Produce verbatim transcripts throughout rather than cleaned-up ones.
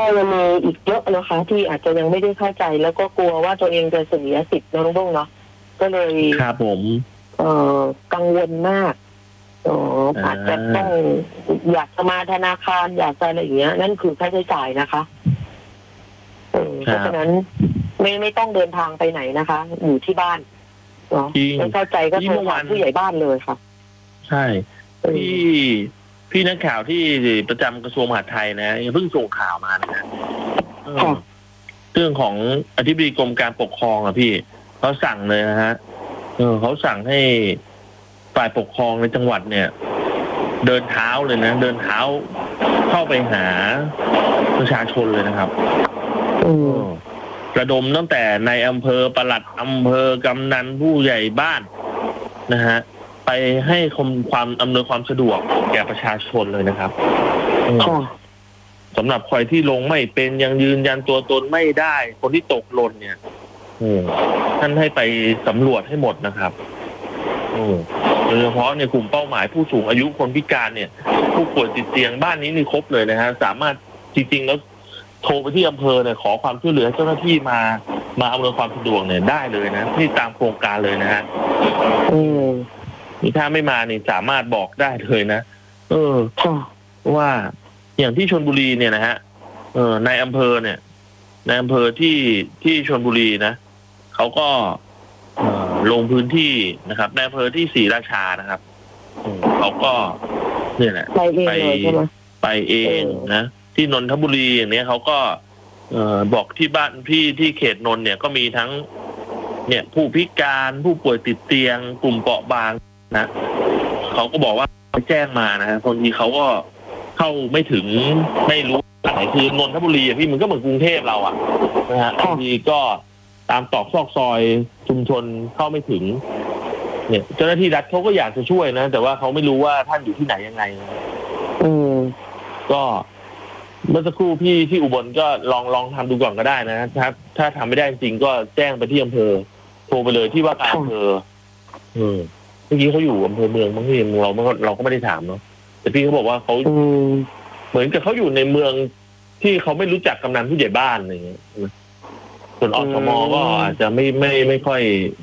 ยังมีอีกเยอะนะคะที่อาจจะยังไม่ได้เข้าใจแล้วก็กลัวว่าตัวเองจะเสียสิทธิ์น้องบุ้งเนาะก็เลยครับผมเอ่อกังวลมากอ๋ออาจจะต้องอยากจะมาธนาคารอยากจะอะไรอย่างเงี้ยนั่นคือค่าใช้จ่ายนะคะเพราะฉะนั้นไม่ไม่ต้องเดินทางไปไหนนะคะอยู่ที่บ้านเนาะไม่เข้าใจก็โทรหาผู้ใหญ่บ้านเลยค่ะใช่พี่พี่นักข่าวที่ประจำกระทรวงมหาดไทยนะเพิ่งส่งข่าวมานะเรื่องของอธิบดีกรมการปกครองอ่ะพี่เขาสั่งเลยนะฮะเออเขาสั่งให้ฝ่ายปกครองในจังหวัดเนี่ยเดินเท้าเลยนะเดินเท้าเข้าไปหาประชาชนเลยนะครับระดมตั้งแต่ในอำเภอปลัดอำเภอกำนันผู้ใหญ่บ้านนะฮะไปให้ความอำนวยความสะดวกแก่ประชาชนเลยนะครับสำหรับใครที่ลงไม่เป็นยังยืนยันตัวตนไม่ได้คนที่ตกหล่นเนี่ยท่านให้ไปสำรวจให้หมดนะครับโดยเฉพาะในกลุ่มเป้าหมายผู้สูงอายุคนพิการเนี่ยผู้ป่วยติดเตียงบ้านนี้นี่ครบเลยนะฮะสามารถจริงๆแล้วโทรไปที่อำเภอเนี่ยขอความช่วยเหลือเจ้าหน้าที่มามาอำนวยความสะดวกเนี่ยได้เลยนะที่ตามโครงการเลยนะฮะนี่ถ้าไม่มานี่สามารถบอกได้เลยนะเออว่าอย่างที่ชลบุรีเนี่ยนะฮะเออในอำเภอเนี่ยในอำเภอที่ที่ชลบุรีนะเขาก็ลงพื้นที่นะครับในอำเภอที่ศรีราชานะครับเขาก็เนี่ยแหละไปไปเองนะที่นนทบุรีอย่างนี้เขาก็เอ่อบอกที่บ้านพี่ที่เขตนนท์เนี่ยก็มีทั้งเนี่ยผู้พิการผู้ป่วยติดเตียงกลุ่มเปราะบางนะเขาก็บอกว่าแจ้งมานะฮะบางทีเขาก็เข้าไม่ถึงไม่รู้ไหนคือนนทบุรีอ่ะพี่มันก็เหมือนกรุงเทพเราอ่ะนะฮะบางทีก็ตามตอกซอกซอยชุมชนเข้าไม่ถึงเนี่ยเจ้าหน้าที่รัฐเขาก็อยากจะช่วยนะแต่ว่าเขาไม่รู้ว่าท่านอยู่ที่ไหนยังไงอืมก็เมื่อสักครู่พี่ที่อุบลก็ลองลองทำดูก่อนก็ได้นะถ้าถ้าทำไม่ได้จริงก็แจ้งไปที่อำเภอโทรไปเลยที่ว่าการอำเภอเออเมื่อกี้เขาอยู่อำเภอเมืองบางทีเราเราก็ไม่ได้ถามเนาะแต่พี่เขาบอกว่าเขาเหมือนกับเขาอยู่ในเมืองที่เขาไม่รู้จักกำนันผู้ใหญ่บ้านอะไรอย่างเงี้ยส่วนอสมก็อาจจะไม่ไม่ไม่ค่อย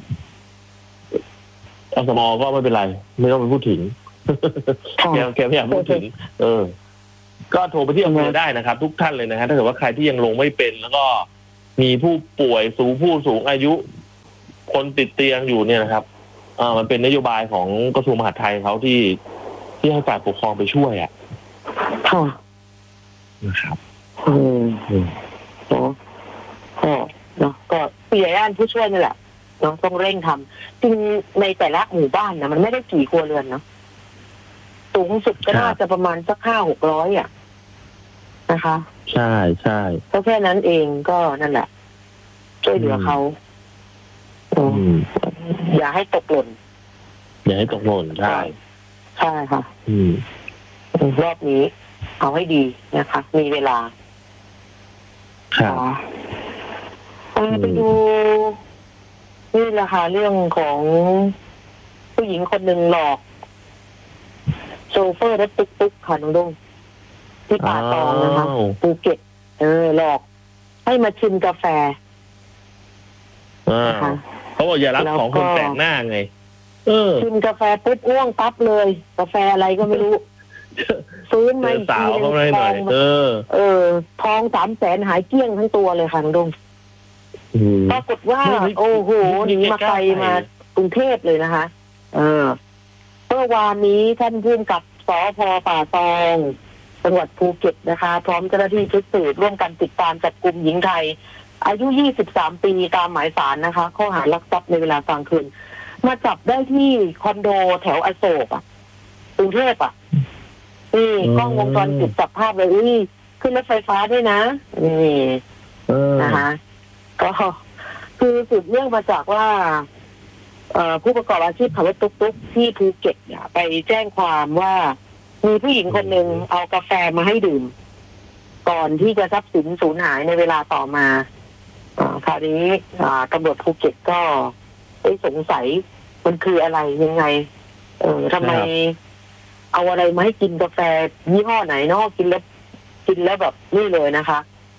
อสมก็ไม่เป็นไรไม่ต้องไปพูดถึงแกแกไม่อยากพูดถึงเออก็โทรไปที่อำเภอได้นะครับทุกท่านเลยนะฮะถ้าเกิดว่าใครที่ยังลงไม่เป็นแล้วก็มีผู้ป่วยสูงผู้สูงอายุคนติดเตียงอยู่เนี่ยนะครับอ่ามันเป็นนโยบายของกระทรวงมหาดไทยเขาที่ที่ให้ฝ่ายปกครองไปช่วยอ่ะค่ะนะครับอืมอืมเนาะก็เนาะก็ผู้ใหญ่บ้านผู้ช่วยนี่แหละเนาะต้องเร่งทำจริงในแต่ละหมู่บ้านนะมันไม่ได้กี่ครัวเรือนเนาะสูงสุดก็น่าจะประมาณสักห้าหกร้อยอ่ะนะคะใช่ใช่ก็แค่นั้นเองก็นั่นแหละช่วยเหลือเขาอย่าให้ตกหล่นอย่าให้ตกหล่นใช่ใช่ค่ะอืมรอบนี้เอาให้ดีนะคะมีเวลาค่ะไปดูนี่แหละค่ะเรื่องของผู้หญิงคนหนึ่งหลอกโชเฟอร์รถตุ๊กๆค่ะน้องดงที่ป่าตองนะคะภูเก็ตเออหลอกให้มาชิมกาแฟนะคะเขาบอกอย่ารับของคนแปลกหน้าไงเออชิมกาแฟปุ๊บอ้วงปั๊บเลยกาแฟอะไรก็ไม่รู้ซื้อมาอีกทีนึงทองเออเออทองสามแสนหายเกลี้ยงทั้งตัวเลยค่ะน้องดงปรากฏว่าโอ้โหหนีมาไกลมากรุงเทพเลยนะคะเออเมื่อวานนี้ท่านผู้กำกับสภ.ป่าตองจังหวัดภูเก็ตนะคะพร้อมเจ้าหน้าที่ชุดสืบร่วมกันติดตามจับกุมหญิงไทยอายุยี่สิบสามปีตามหมายศาลนะคะข้อหาลักทรัพย์ในเวลากลางคืนมาจับได้ที่คอนโดแถวอโศกอ่ะกรุงเทพอ่ะนี่กล้องวงจรปิดจับภาพเลยอุ้ยขึ้นรถไฟฟ้าด้วยนะนี่นะคะก็คือสืบเนื่องมาจากว่าผู้ประกอบอาชีพขับรถตุ๊กๆที่ภูเก็ตเนี่ยไปแจ้งความว่ามีผู้หญิงคนหนึ่งเอากาแฟมาให้ดื่มก่อนที่จะทรัพย์สินสูญหายในเวลาต่อมาคราวนี้ตำรวจภูเก็ตก็ได้สงสัยมันคืออะไรยังไงเออทำไมเอาอะไรมาให้กินกาแฟยี่ห้อไหนเนาะกินแล้วกินแล้วแบบนี่เลยนะคะ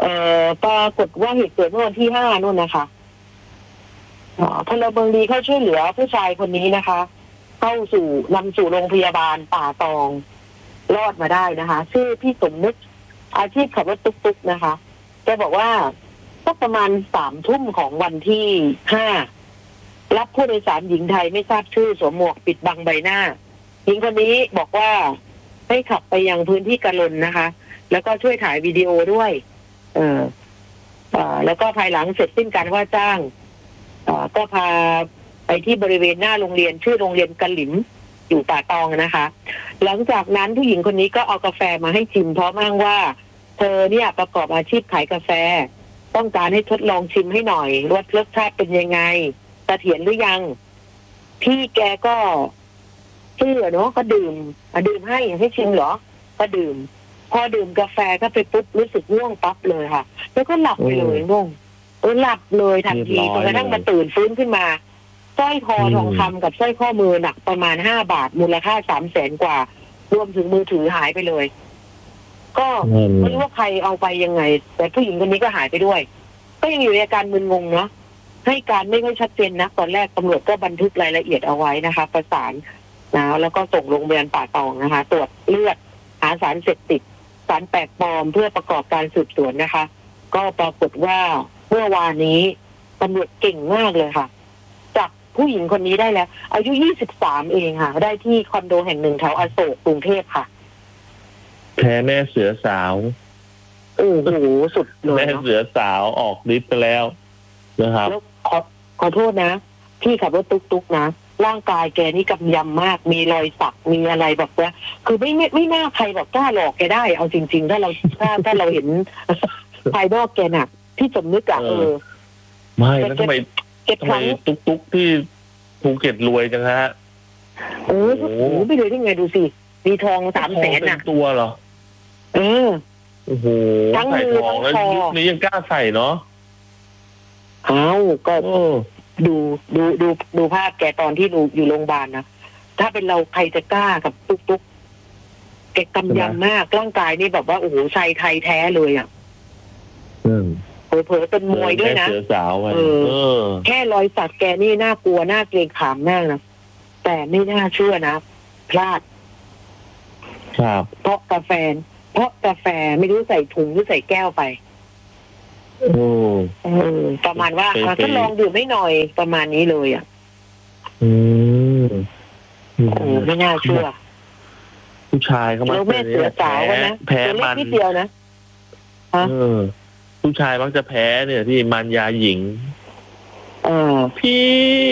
เอ่อปรากฏว่าเหตุเกิดเมื่อวันที่ห้านู่นนะคะอ๋อพลเมืองดีเขาช่วยเหลือผู้ชายคนนี้นะคะ เข้าสู่นำสู่โรงพยาบาลป่าตองรอดมาได้นะคะชื่อพี่สมนึกอาชีพขับรถตุ๊กๆนะคะแกบอกว่าก็ประมาณสามทุ่มของวันที่ห้ารับผู้โดยสารหญิงไทยไม่ทราบชื่อสวมหมวกปิดบังใบหน้าหญิงคนนี้บอกว่าให้ขับไปยังพื้นที่กะลนนะคะ แล้วก็ช่วยถ่ายวิดีโอด้วย เออเอ่อแล้วก็ภายหลังเสร็จสิ้นการว่าจ้างเอ่อก็พาไปที่บริเวณหน้าโรงเรียนชื่อโรงเรียนกะหลิมอยู่ป่าตองนะคะ หลังจากนั้นผู้หญิงคนนี้ก็เอากาแฟมาให้ชิมเพราะอ้างว่า เธอเนี่ยประกอบอาชีพขายกาแฟ ต้องการให้ทดลองชิมให้หน่อยรสรสชาติเป็นยังไงเสถียรหรือยังพี่แกก็เชื่อเนาะก็ดื่มอ่ะดื่มให้ให้ชิมเหรอก็ดื่ม พอดื่มกาแฟก็ไปปุ๊บรู้สึกง่วงปั๊บเลยค่ะ แล้วก็หลับไปเลยง่วงเออหลับเลยทันทีจนกระทั่งมาตื่นฟื้นขึ้นมาสร้อยคอทองคำกับสร้อยข้อมือหนักประมาณห้าบาทมูลค่าสามแสนกว่ารวมถึงมือถือหายไปเลย ก็ไม่รู้ว่าใครเอาไปยังไง แต่ผู้หญิงคนนี้ก็หายไปด้วย ก็ยังอยู่ในอาการมึนงงเนาะให้การไม่ค่อยชัดเจนนะตอนแรกตำรวจก็บันทึกรายละเอียดเอาไว้นะคะ ประสานนะแล้วก็ส่งโรงพยาบาลป่าตองนะคะ ตรวจเลือดหาสารเสพติดสารแปลกปลอมเพื่อประกอบการสืบสวนนะคะ ก็ปรากฏว่าเมื่อวานนี้ตำรวจเก่งมากเลยค่ะจับผู้หญิงคนนี้ได้แล้วอายุยี่สิบสามเองค่ะได้ที่คอนโดแห่งหนึ่งแถวอโศกกรุงเทพค่ะแพ้แม่เสือสาวโอ้โหสุดเลยแม่เสือสาวออกฤทธิ์ไปแล้วนะครับแล้วขอขอโทษนะพี่ขับรถตุ๊กๆนะร่างกายแกนี่กำยำมากมีรอยสักมีอะไรแบบว่าคือไม่ไม่ไม่น่าใครแบบกล้าหลอกแกได้เอาจริงๆถ้าเราถ้าถ้าเราเห็นภายนอกแกน่ะพี่สมนึกอะเออไม่แล้วทำไมทำไมตุ๊กๆที่ภูเก็ตรวยจังฮะโอ้โหไม่เลยได้ไงดูสิมีทองสามแสนน่ะตัวเหรอเออโอ้โหทั้งมือทั้งคอยุคนี้ยังกล้าใส่เนาะอ้าวก็ดูดูดูดูภาพแกตอนที่ดูอยู่โรงพยาบาลนะถ้าเป็นเราใครจะกล้ากับตุ๊กตุ๊กแกกำยำมากร่างกายนี่แบบว่าโอ้โหชายไทยแท้เลยอ่ะเผลอๆเป็นมวยด้วยนะเออแค่รอยสักแกนี่น่ากลัวน่าเกรงขามมากนะแต่ไม่น่าเชื่อนะพลาดครับเพราะกาแฟเพราะกาแฟไม่รู้ใส่ถุงหรือใส่แก้วไปโอ้ประมาณว่าก็ลองดื่มไม่หน่อยประมาณนี้เลยอ่ะอืมไม่น่าเชื่อผู้ชายเขามาแล้วแม่เสือสาวนะแพ้มันนิดเดียวนะเออผู้ชายมักจะแพ้เนี่ยที่มารยาหญิงเออพี่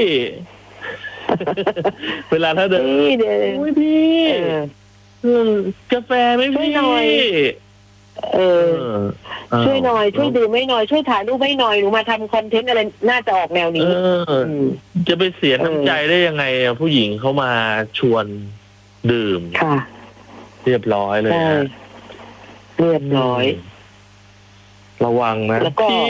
เวลาถ้าเดินพี่เดินพี่กาแฟไม่พี่หน่อยเออช่วยหน่อยช่วยดื่มไม่หน่อยช่วยถ่ายรูปไม่หน่อยหนูมาทำคอนเทนต์อะไรน่าจะออกแนวนี้จะไปเสียน้ำใจได้ยังไงอ่ะผู้หญิงเขามาชวนดื่มค่ะเรียบร้อยเลยเรียบร้อยระวังนะพี่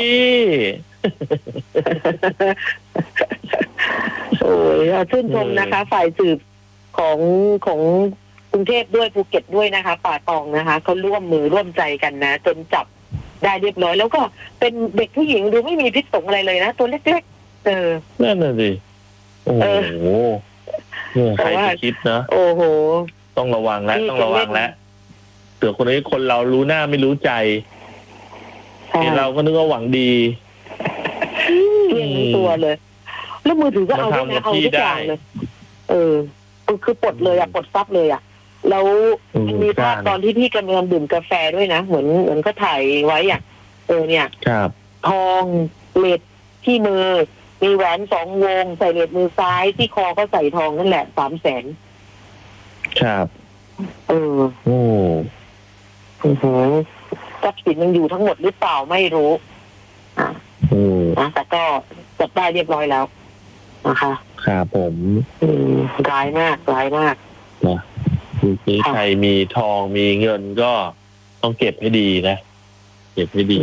โอ้ยชื่นชมนะคะฝ่ายสืบของของกรุงเทพด้วยภูเก็ตด้วยนะคะป่าตองนะคะเขาร่วมมือร่วมใจกันนะจนจับได้เรียบร้อยแล้วก็เป็นเด็กผู้หญิงดูไม่มีพิษสงอะไรเลยนะตัวเล็กๆเออนั่นน่ะสิโอ้โหใครจะคิดนะโอ้โหต้องระวังแล้วต้องระวังแล้วเสือคนนี้คนเรารู้หน้าไม่รู้ใจเราก็นึกว่าหวังดีเลี้ยงตัวเลยแล้วมือถือก็เอาด้วยนะเอาทุกอย่างเลยเออคือปลดเลยอ่ะปลดซับเลยอ่ะแล้วมีภาพตอนที่พี่กำลังดื่มกาแฟด้วยนะเหมือนเหมือนก็ถ่ายไว้อ่ะเออเนี่ยทองเลดที่มือมีแหวนสองวงใส่เลดมือซ้ายที่คอก็ใส่ทองนั่นแหละสามแสนครับเออโอ้โหทรัพย์สินยังอยู่ทั้งหมดหรือเปล่าไม่รู้อ่ะนะแต่ก็จับได้เรียบร้อยแล้วนะคะครับผมร้ายมากร้ายมากนะทีนี้ใครมีทองมีเงินก็ต้องเก็บให้ดีนะเก็บให้ดี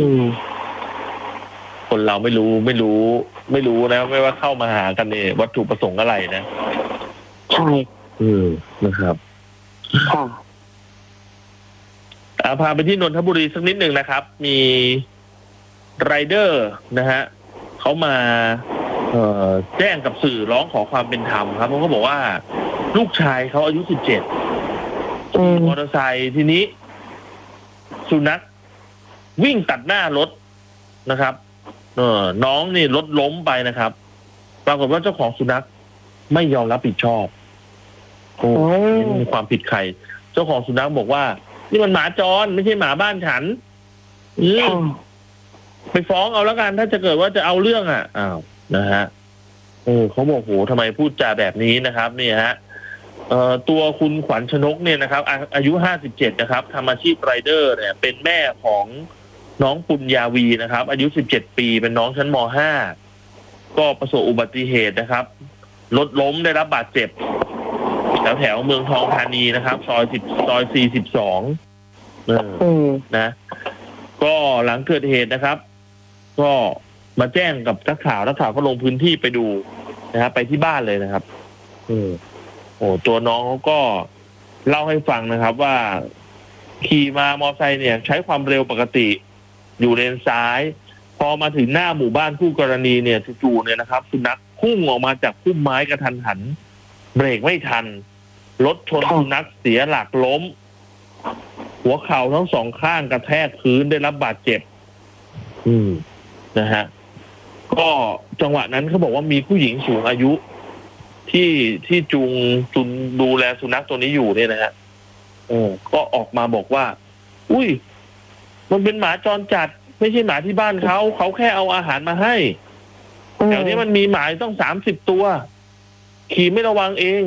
คนเราไม่รู้ไม่รู้ไม่รู้นะไม่ว่าเข้ามาหากันเนี่ยวัตถุประสงค์อะไรนะใช่อืมนะครับค่ะอาพาไปที่นนทบุรีสักนิดหนึ่งนะครับมีไรเดอร์นะฮะเขามาเอ่อแจ้งกับสื่อร้องขอความเป็นธรรมครับเพราะเขาบอกว่าลูกชายเขาอายุสิบเจ็ดขี่มอเตอร์ไซค์ทีนี้สุนัขวิ่งตัดหน้ารถนะครับเออน้องนี่รถล้มไปนะครับปรากฏว่าเจ้าของสุนัขไม่ยอมรับผิดชอบโอ้มีความผิดใครเจ้าของสุนัขบอกว่านี่มันหมาจรไม่ใช่หมาบ้านฉันอืมไปฟ้องเอาแล้วกันถ้าจะเกิดว่าจะเอาเรื่องอ่ะอ้าวนะฮะเออเขาบอกโหทำไมพูดจาแบบนี้นะครับเนี่ยฮะเอ่อตัวคุณขวัญชนกเนี่ยนะครับอาอายุห้าสิบเจ็ดนะครับทำอาชีพไรเดอร์เนี่ยเป็นแม่ของน้องปุญญาวีนะครับอายุสิบเจ็ดปีเป็นน้องชั้นม.ห้าก็ประสบอุบัติเหตุนะครับรถล้มได้รับบาดเจ็บแถวแถวเมืองทองธานีนะครับซอยสิบซอยสี่สิบสองเออนะก็หลังเกิดเหตุนะครับก็มาแจ้งกับนักข่าวนักข่าวก็ลงพื้นที่ไปดูนะครับไปที่บ้านเลยนะครับเออโอ้ตัวน้องเขาก็เล่าให้ฟังนะครับว่าขี่มามอเตอร์ไซค์เนี่ยใช้ความเร็วปกติอยู่เลนซ้ายพอมาถึงหน้าหมู่บ้านคู่กรณีเนี่ยจู่ๆเนี่ยนะครับสุนัขพุ่งออกมาจากพุ่มไม้กระทันหันเบรกไม่ทันรถชนสุนัขเสียหลักล้มหัวเข่าทั้งสองข้างกระแทกพื้นได้รับบาดเจ็บอืมนะฮะก็จังหวะนั้นเขาบอกว่ามีผู้หญิงสูงอายุที่ที่จูงจุนดูแลสุนัขตัวนี้อยู่เนี่ยนะฮะเออก็ออกมาบอกว่าอุ้ยมันเป็นหมาจรจัดไม่ใช่หมาที่บ้านเขาเขาแค่เอาอาหารมาให้แถวนี้มันมีหมาต้องสามสิบตัวขี่ไม่ระวังเอง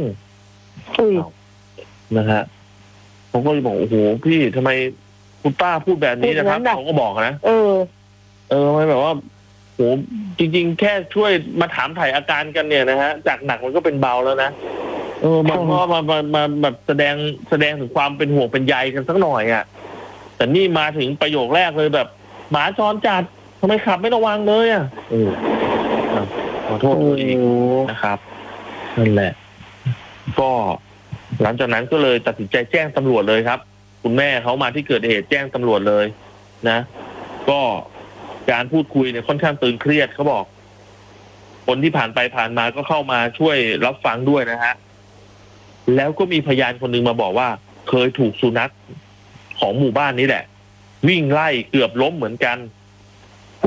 นะฮะผมก็เลยบอกโอ้โหพี่ทำไมคุณป้าพูดแบบนี้นะครับเขาก็บอกนะเออเออทำไมแบบว่าโหจริงๆแค่ช่วยมาถามถ่ายอาการกันเนี่ยนะฮะจากหนักมันก็เป็นเบาแล้วนะเออมันก็มามามาแบบแสดงแสดงถึงความเป็นห่วงเป็นใยกันสักหน่อยอ่ะแต่นี่มาถึงประโยคแรกเลยแบบหมาจรจัดทำไมขับไม่ระวังเลยอ่ะเออขอโทษตัวเองนะครับนั่นแหละก็หลังจากนั้นก็เลยตัดสินใจแจ้งตำรวจเลยครับคุณแม่เขามาที่เกิดเหตุแจ้งตำรวจเลยนะก็การพูดคุยเนี่ยค่อนข้างตึงเครียดเขาบอกคนที่ผ่านไปผ่านมาก็เข้ามาช่วยรับฟังด้วยนะฮะแล้วก็มีพยานคนหนึ่งมาบอกว่าเคยถูกสุนัขของหมู่บ้านนี้แหละวิ่งไล่เกือบล้มเหมือนกันอ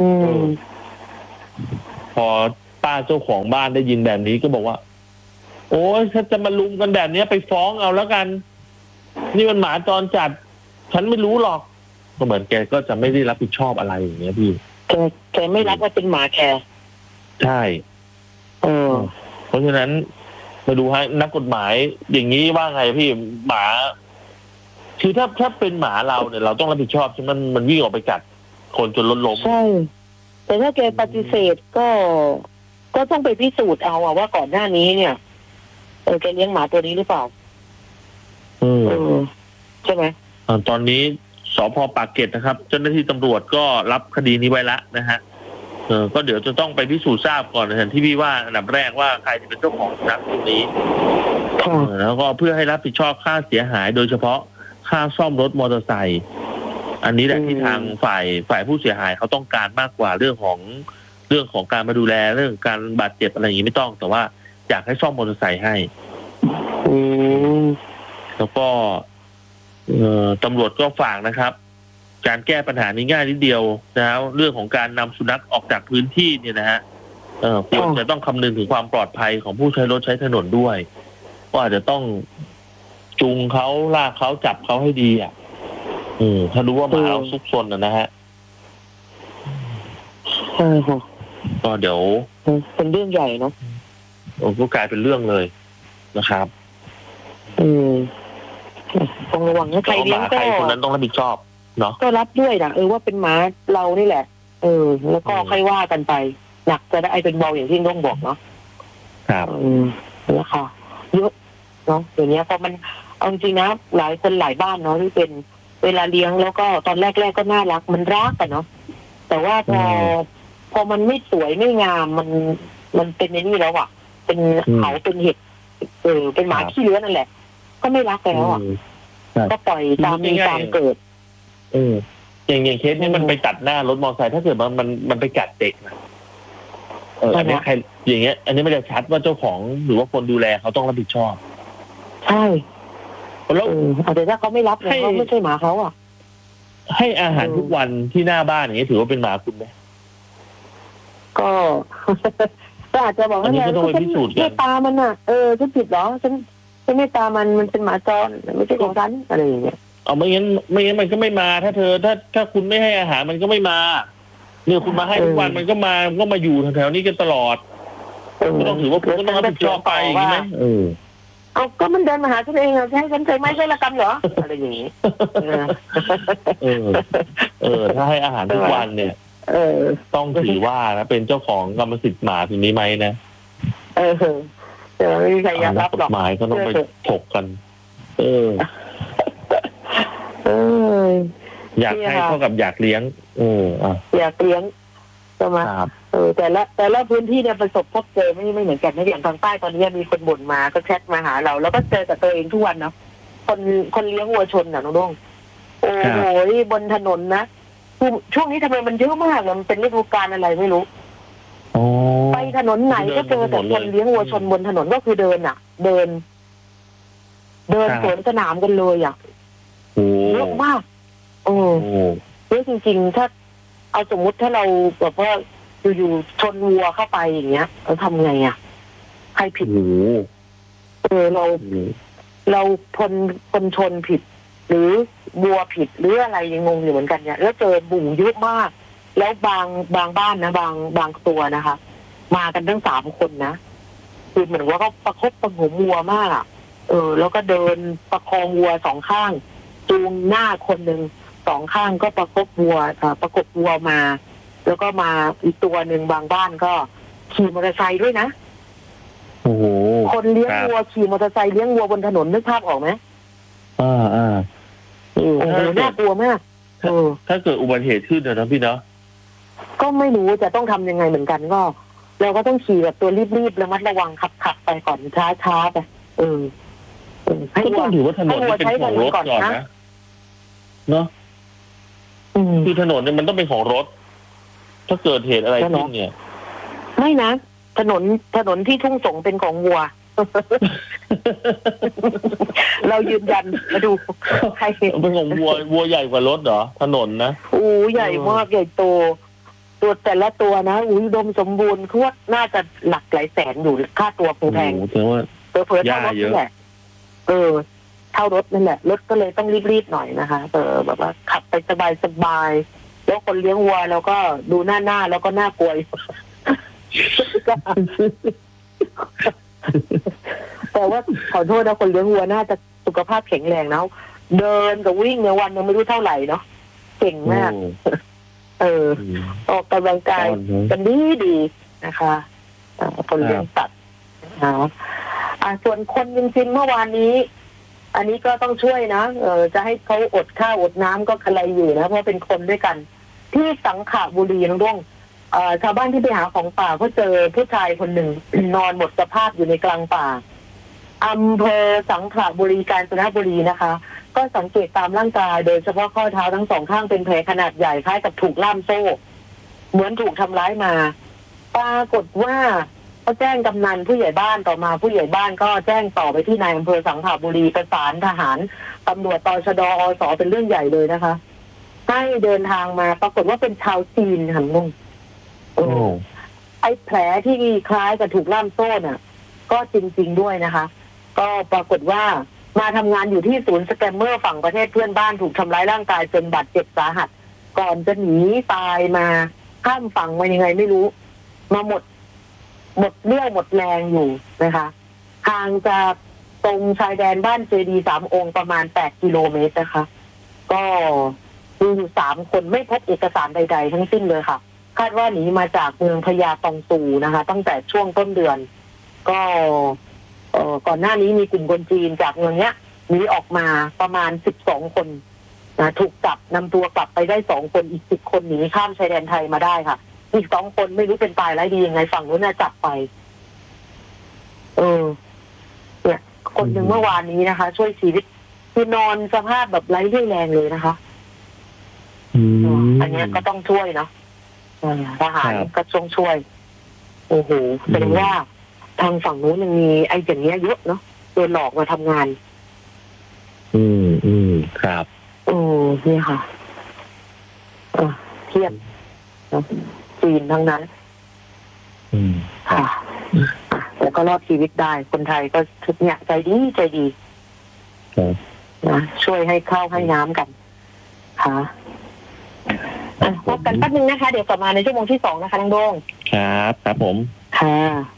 พอป้าเจ้าของบ้านได้ยินแบบนี้ก็บอกว่าโอ้ยถ้าจะมาลุมกันแบบนี้ไปฟ้องเอาแล้วกันนี่มันหมาจรจัดฉันไม่รู้หรอกก็เหมือนแกก็จะไม่ได้รับผิดชอบอะไรอย่างเงี้ยพี่แกแกไม่รับว่าเป็นหมาแกใช่เออเพราะฉะนั้นมาดูให้นักกฎหมายอย่างนี้ว่าไงพี่หมาคือถ้าถ้าเป็นหมาเราเนี่ยเราต้องรับผิดชอบใช่ไหมมันมันวิ่งออกไปกัดคนจนรถล้มใช่แต่ถ้าแกปฏิเสธก็ก็ต้องไปพิสูจน์เอาว่าก่อนหน้านี้เนี่ยเออแกเลี้ยงหมาตัวนี้หรือเปล่าอืมใช่ไหมตอนนี้สภ.ปากเกร็ดนะครับเจ้าหน้าที่ตำรวจก็รับคดีนี้ไว้ละนะฮะเออก็เดี๋ยวจะต้องไปพิสูจน์ทราบก่อนนะที่พี่ว่าอันดับแรกว่าใครจะเป็นเจ้าของสุนัขตัวนี้แล้วก็เพื่อให้รับผิดชอบค่าเสียหายโดยเฉพาะค่าซ่อมรถมอเตอร์ไซค์อันนี้แหละที่ทางฝ่ายฝ่ายผู้เสียหายเขาต้องการมากกว่าเรื่องของเรื่องของการมาดูแลเรื่องการบาดเจ็บอะไรอย่างนี้ไม่ต้องแต่ว่าอยากให้ซ่อมมอเตอร์ไซค์ให้แล้วก็ตำรวจก็ฝากนะครับการแก้ปัญหานี้ง่ายนิดเดียวนะเรื่องของการนำสุนัขออกจากพื้นที่เนี่ยนะฮะควรจะต้องคำนึงถึงความปลอดภัยของผู้ใช้รถใช้ถนนด้วยก็อาจจะต้องจูงเขาลากเขาจับเขาให้ดีอ่ะอืมถ้ารู้ว่าหมาเราซุกซนนะฮะใช่ค่ะก็เดี๋ยวเป็นเรื่องใหญ่เนาะโอ้ก็กลายเป็นเรื่องเลยนะครับอืมต้องระวังนะใครเลี้ยงก็คนนั้นต้องรับผิดชอบเนาะก็รับด้วยนะเออว่าเป็นหมาเรานี่แหละเออแล้วก็ค่อยว่ากันไปหนักจะได้เป็นเบาอย่างที่ต้องบอกเนาะครับอืมแล้วค่ะเยอะเนาะเดี๋ยวนี้พอมันเอาจริงนะหลายคนหลายบ้านเนาะที่เป็นเวลาเลี้ยงแล้วก็ตอนแรกๆก็น่ารักมันรักกันเนาะแต่ว่าพอพอมันไม่สวยไม่งามมันมันเป็นในนี่แล้วอ่ะเป็นเขาเป็นเห็ดเออเป็นหมาขี้เลื้อนนั่นแหละก็ไม่รักแล้วอ่ะก็ปล่อยตามมีตามเกิดเอออย่างอย่างเคสนี้มันไปตัดหน้ารถมอเตอร์ไซค์ถ้าเกิดมันมันมันไปกัดเด็กนะเอออันนี้ใครอย่างเงี้ย อันนี้มันจะชัดว่าเจ้าของหรือว่าคนดูแลเขาต้องรับผิดชอบใช่แล้วเออแต่ถ้าเขาไม่รับเนี่ยเขาไม่ใช่หมาเขาอ่ะให้อาหารทุกวันที่หน้าบ้านอย่างนี้ถือว่าเป็นหมาคุณไหมก็ก็อาจจะบอกว่าเนี่ยฉันไม่ตามันอ่ะเออฉันผิดเหรอฉันฉันไม่ตามันมันเป็นหมาจรไม่ใช่ของฉันอะไรอย่างเงี้ยเอาไม่งั้นไม่งั้นมันก็ไม่มาถ้าเธอถ้าถ้าคุณไม่ให้อาหารมันก็ไม่มาเนี่ยคุณมาให้ทุกวันมันก็มามันก็มาอยู่แถวๆนี้กันตลอดก็ต้องถือว่าคุณก็ต้องรับผิดชอบไปใช่ไหมเออเอาก็มันเดินมาหาฉันเองอ่ะให้ฉันใช้ไม้ใช้ละกำเหรออะไรอย่างนี้เออเออถ้าให้อาหารทุกวันเนี่ยเออต้องถือว่านะเป็นเจ้าของกรรมสิทธิ์หมาทีนี้ไหมนะเออเดี๋ยวไม่มีใครอยากรับหรอกหมายก็ต้องไปถกกันเออเอออยากให้เท่ากับอยากเลี้ยงเอออ่ะอยากเลี้ยงใช่ไหมเออแต่ละแต่ละพื้นที่เนี่ยประสบพบเจอไม่ไม่เหมือนกันนะอย่างทางใต้ตอนนี้มีคนบ่นมาก็แชทมาหาเราแล้วก็เจอกับตัวเองทุกวันเนาะคนคนเลี้ยงวัวชนน่ะน้องดงโอ้โหบนถนนนะช่วงนี้ทำไมมันเยอะมากเลยมันเป็นฤดูกาลอะไรไม่รู้ไปถนนไหนก็เจอแต่คนเลี้ยงวัวชนบนถนนก็คือเดินอ่ะ เดิน เดินสวนสนามกันเลยอ่ะเยอะมากโอ้เยอะจริงๆถ้าเอาสมมุติถ้าเราแบบว่าอยู่ๆชนวัวเข้าไปอย่างเงี้ยเราทำไงอ่ะใครผิดเออเราเราคนคนชนผิดหรือวัวผิดหรืออะไรยังงงอยู่เหมือนกันเนี่ยแล้วเจอบุ่งเยอะมากแล้วบางบางบ้านนะบางบางตัวนะคะ มากันทั้งสามคนนะคือเหมือนว่าเขาประคบประหงมวัวมากอ่ะเออแล้วก็เดินประคองวัวสองข้างจูงหน้าคนหนึ่งสองข้างก็ประคบวัวอ่าประกบวัวมาแล้วก็มาอีกตัวหนึ่งบางบ้านก็ขี่มอเตอร์ไซค์ด้วยนะโอ้โหคนเลี้ยงวัวขี่มอเตอร์ไซค์เลี้ยงวัวบนถนนนึกภาพออกไหมอ่าอ่าโอ้โหน่ากลัวมากถ้าเกิดอุบัติเหตุขึ้นนะพี่เนาะก็ไม่รู้จะต้องทำยังไงเหมือนกันก็เราก็ต้องขี่แบบตัวรีบๆระมัดระวังขับขับไปก่อนช้าๆไปเออก็ต้องถือว่าถนนเป็นของรถก่อนนะเนาะคือถนนเนี่ยมันต้องเป็นของรถถ้าเกิดเหตุอะไรขึ้นเนี่ยไม่นะถนนถนนที่ทุ่งสงเป็นของวัวเรายืนยันมาดูใครเป็นของวัววัวใหญ่กว่ารถเหรอถนนนะอู้ใหญ่มากใหญ่โตตัวแต่ละตัวนะอุ้ยดมสมบูรณ์คือว่าน่าจะหลักหลายแสนอยู่ค่าตัวคงแพงเผลอๆเท่ารถนั่นแหละเออเท่ารถนั่นแหละรถก็เลยต้องรีบๆหน่อยนะคะเออแบบว่าขับไปสบายๆแล้วคนเลี้ยงวัวแล้วก็ดูหน้าหน้าแล้วก็น่ากลัวแต่ว่าขอโทษนะคนเลี้ยงวัวน่าจะสุขภาพแข็งแรงนะเดินกับวิ่งในวันยังไม่รู้เท่าไหร่เนาะเก่งมากเออออกกำลังกายกันดีดีนะคะคนเลี้ยงสัตว์นะส่วนคนจริงๆเมื่อวานนี้อันนี้ก็ต้องช่วยนะเออจะให้เขาอดข้าวอดน้ำก็อะไรอยู่นะเพราะเป็นคนด้วยกันที่สังขบุรีน้องด้วงชาวบ้านที่ไปหาของป่าก็เจอผู้ชายคนหนึ่งนอนหมดสภาพอยู่ในกลางป่าอำเภอสังขบุรีกาญจนบุรีนะคะก็สังเกตตามร่างกายโดยเฉพาะข้อเท้าทั้งสองข้างเป็นแผลขนาดใหญ่คล้ายกับถูกล่ามโซ่เหมือนถูกทำร้ายมาปรากฏว่าก็แจ้งกำนันผู้ใหญ่บ้านต่อมาผู้ใหญ่บ้านก็แจ้งต่อไปที่นายอำเภอสังขบุรีประสานทหารตำรวจตชดอสเป็นเรื่องใหญ่เลยนะคะให้เดินทางมาปรากฏว่าเป็นชาวจีนค่ะลุงโอ้ไอ้แผลที่คล้ายกับถูกล่ามโซ่น่ะก็จริงๆด้วยนะคะก็ปรากฏว่ามาทำงานอยู่ที่ศูนย์สแกมเมอร์ฝั่งประเทศเพื่อนบ้านถูกทำร้ายร่างกายจนบาดเจ็บสาหัสก่อนจะหนีตายมาข้ามฝั่งมายังไงไม่รู้มาหมดหมดเรี่ยวหมดแรงอยู่นะคะห่างจากตรงชายแดนบ้านเจดีสามองค์ประมาณแปดกิโลเมตรนะคะก็มีอยู่สามคนไม่พบเอกสารใดๆทั้งสิ้นเลยค่ะคาดว่าหนีมาจากเมืองพญาตองตูนะคะตั้งแต่ช่วงต้นเดือนก็เอ่อก่อนหน้านี้มีกลุ่มคนจีนจากเมืองเนี้ยหนีออกมาประมาณสิบสองคนนะถูกจับนำตัวกลับไปได้สองคนอีกสิบคนหนีข้ามชายแดนไทยมาได้ค่ะอีกสองคนไม่รู้เป็นตายร้ายดียังไงฝั่งนู้นน่ะจับไปเออเนี่ยคนหนึ่งเมื่อวานนี้นะคะช่วยชีวิตคือนอนสภาพแบบไร้เรี่ยวแรงเลยนะคะอันเนี้ยก็ต้องช่วยเนาะอ่าทหารครับก็ต้องช่วยโอ้โหแสดงว่าทางฝั่งนู้นยังมีไอ้อย่างเงี้ยเยอะเนาะโดนหลอกมาทำงานอืมอืมครับโอ้นี่ค่ะอ่ะเทียบนะจีนทั้งนั้นอืมค่ะอ่ะแต่ก็รอดชีวิตได้ คนไทยก็ทุกเนี่ยใจดีใจดีครับนะช่วยให้ข้าวให้น้ำกันค่ะอ่ะพบกันแป๊บนึงนะคะ เดี๋ยวกลับมาในชั่วโมงที่สองนะคะน้องโดงครับครับผมค่ะ